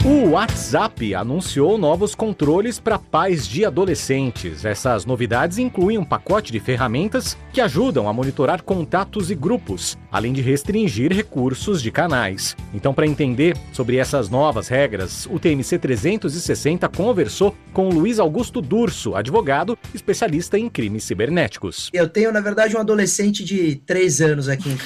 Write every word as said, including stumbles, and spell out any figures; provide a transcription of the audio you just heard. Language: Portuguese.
O WhatsApp anunciou novos controles para pais de adolescentes. Essas novidades incluem um pacote de ferramentas que ajudam a monitorar contatos e grupos, além de restringir recursos de canais. Então, para entender sobre essas novas regras, o T M C trezentos e sessenta conversou com Luiz Augusto Durso, advogado, especialista em crimes cibernéticos. Eu tenho, na verdade, um adolescente de três anos aqui em casa.